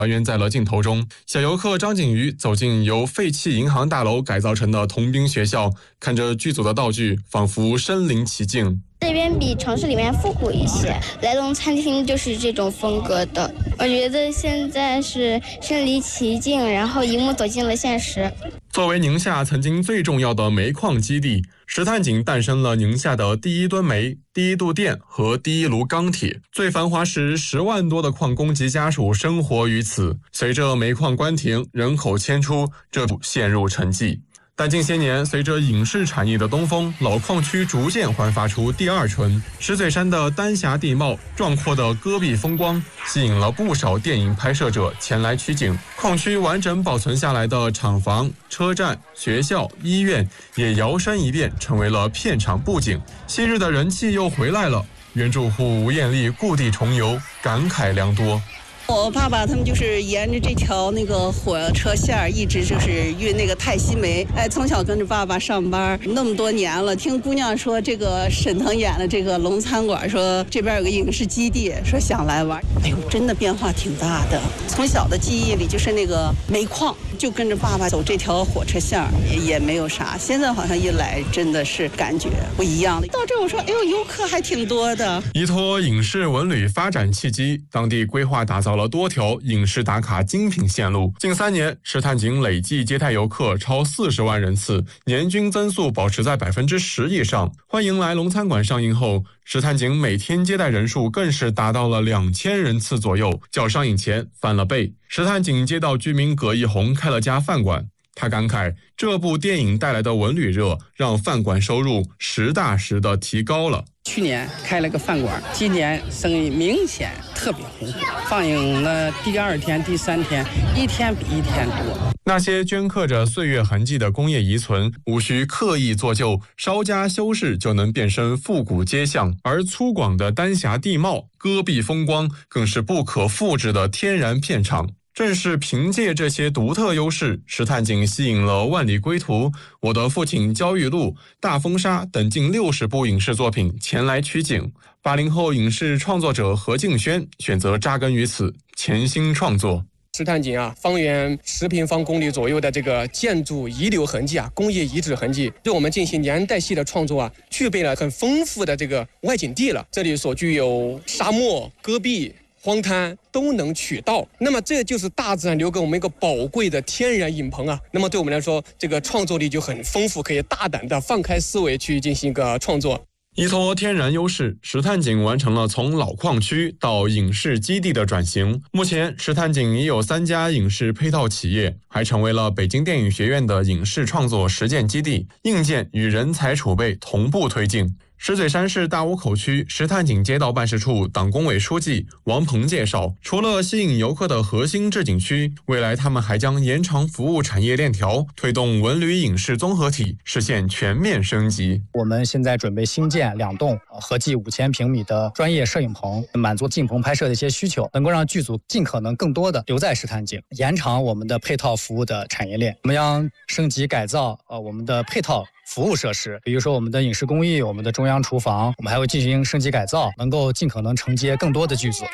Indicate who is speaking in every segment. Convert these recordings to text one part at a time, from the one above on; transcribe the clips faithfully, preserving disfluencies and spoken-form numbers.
Speaker 1: 还原在了镜头中。小游客张景瑜走进由废弃银行大楼改造成的童兵学校，看着剧组的道具，仿佛身临其境。
Speaker 2: 这边比城市里面复古一些，来龙餐厅就是这种风格的。我觉得现在是身临其境，然后一幕走进了现实。
Speaker 1: 作为宁夏曾经最重要的煤矿基地，石炭井诞生了宁夏的第一吨煤、第一度电和第一炉钢铁。最繁华时，十万多的矿工及家属生活于此。随着煤矿关停，人口迁出，这陷入沉寂。但近些年，随着影视产业的东风，老矿区逐渐焕发出第二春。石嘴山的丹霞地貌、壮阔的戈壁风光，吸引了不少电影拍摄者前来取景。矿区完整保存下来的厂房、车站、学校、医院，也摇身一变成为了片场布景。昔日的人气又回来了，原住户吴艳丽故地重游，感慨良多。
Speaker 3: 我爸爸他们就是沿着这条那个火车线一直就是运那个泰西煤，哎，从小跟着爸爸上班那么多年了。听姑娘说，这个沈腾演的这个龙餐馆，说这边有个影视基地，说想来玩。哎呦，真的变化挺大的。从小的记忆里就是那个煤矿，就跟着爸爸走这条火车线也也没有啥。现在好像一来真的是感觉不一样了。到这我说，哎呦，游客还挺多的。
Speaker 1: 依托影视文旅发展契机，当地规划打造了多条影视打卡精品线路。近三年，石炭井累计接待游客超四十万人次，年均增速保持在百分之十以上。欢迎来龙餐馆上映后，石炭井每天接待人数更是达到了两千人次左右，较上映前翻了倍。石炭井街道居民葛一红开了家饭馆，他感慨这部电影带来的文旅热，让饭馆收入实打实的提高了。
Speaker 4: 去年开了个饭馆，今年生意明显特别红火。放映了第二天、第三天，一天比一天多。
Speaker 1: 那些镌刻着岁月痕迹的工业遗存，无需刻意做旧，稍加修饰就能变身复古街巷。而粗犷的丹霞地貌、戈壁风光，更是不可复制的天然片场。正是凭借这些独特优势，石炭井吸引了《万里归途》、《我的父亲焦裕禄》、《大风沙》等近六十部影视作品前来取景。八零后影视创作者何敬轩选择扎根于此，潜心创作。
Speaker 5: 石炭井啊，方圆十平方公里左右的这个建筑遗留痕迹啊，工业遗址痕迹，对我们进行年代系的创作啊，具备了很丰富的这个外景地了。这里所具有沙漠、戈壁、荒滩都能取到，那么这就是大自然留给我们一个宝贵的天然影棚啊。那么对我们来说，这个创作力就很丰富，可以大胆的放开思维去进行一个创作。
Speaker 1: 依托天然优势，石炭井完成了从老矿区到影视基地的转型。目前，石炭井已有三家影视配套企业，还成为了北京电影学院的影视创作实践基地，硬件与人才储备同步推进。石嘴山市大坞口区石炭井街道办事处党工委书记王鹏介绍，除了吸引游客的核心置景区，未来他们还将延长服务产业链条，推动文旅影视综合体实现全面升级。
Speaker 6: 我们现在准备新建两栋合计五千平米的专业摄影棚，满足镜棚拍摄的一些需求，能够让剧组尽可能更多的留在石炭井，延长我们的配套服务的产业链。我们将升级改造呃我们的配套服务设施，比如说我们的影视工艺、我们的中央厨房，我们还会进行升级改造，能够尽可能承接更多的剧组。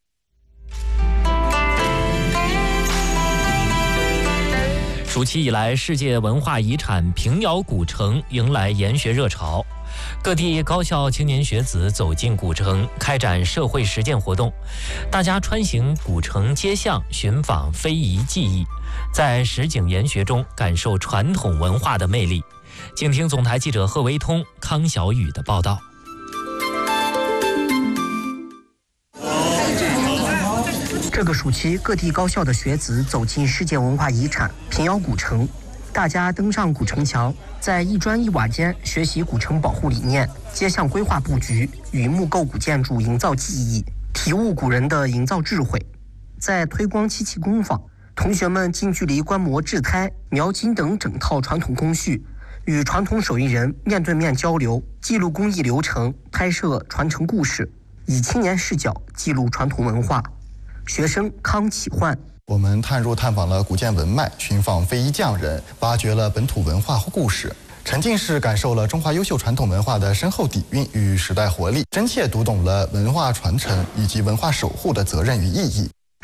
Speaker 7: 暑期以来，世界文化遗产平遥古城迎来研学热潮，各地高校青年学子走进古城，开展社会实践活动，大家穿行古城街巷，寻访非遗技艺，在实景研学中感受传统文化的魅力。请听总台记者贺维通、康小雨的报道。
Speaker 8: 这个暑期，各地高校的学子走进世界文化遗产平遥古城，大家登上古城墙，在一砖一瓦间学习古城保护理念、街巷规划布局与木构古建筑营造技艺，体悟古人的营造智慧。在推光漆器工坊，同学们近距离观摩制胎、描金等整套传统工序，与传统手艺人面对面交流，记录工艺流程，拍摄传承故事，以青年视角记录传统文化。学生康启焕，
Speaker 9: 我们探入探访了古建文脉，寻访非遗匠人，挖掘了本土文化和故事，沉浸式感受了中华优秀传统文化的深厚底蕴与时代活力，真切读懂了文化传承以及文化守护的责任与意义。